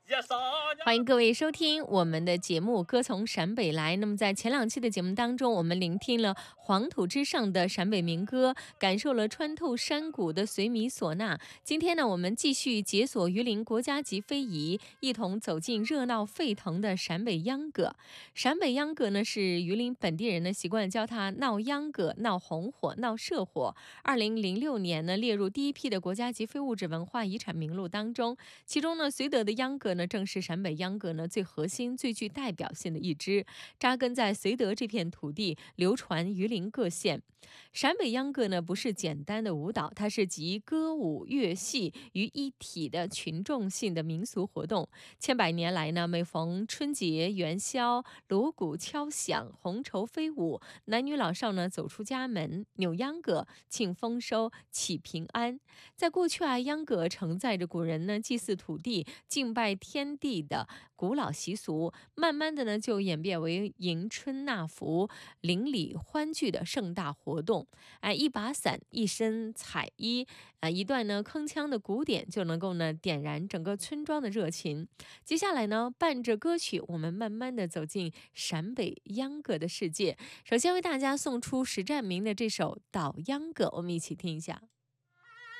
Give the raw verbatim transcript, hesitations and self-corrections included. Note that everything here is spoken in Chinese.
欢迎各位收听我们的节目《歌从陕北来》。那么在前两期的节目当中，我们聆听了黄土之上的陕北民歌，感受了穿透山谷的随米唢呐。今天呢，我们继续解锁榆林国家级非遗，一同走进热闹沸腾的陕北秧歌。陕北秧歌呢，是榆林本地人呢习惯叫它闹秧歌、闹红火、闹社火。二零零六年呢，列入第一批的国家级非物质文化遗产名录当中。其中呢，绥德的秧歌呢，正是陕北秧歌呢最核心、最具代表性的一支，扎根在绥德这片土地，流传榆林各县。陕北秧歌呢，不是简单的舞蹈，它是集歌舞乐戏于一体的群众性的民俗活动。千百年来呢，每逢春节、元宵，锣鼓敲响，红绸飞舞，男女老少呢走出家门，扭秧歌，庆丰收，祈平安。在过去啊，秧歌承载着古人呢祭祀土地、敬拜天地的古老习俗，慢慢的呢就演变为迎春纳福、邻里欢聚的盛大活动。哎，一把伞，一身彩衣，啊，一段呢铿锵的鼓点就能够呢点燃整个村庄的热情。接下来呢，伴着歌曲，我们慢慢的走进陕北秧歌的世界。首先为大家送出石占明的这首《捣秧歌》，我们一起听一下。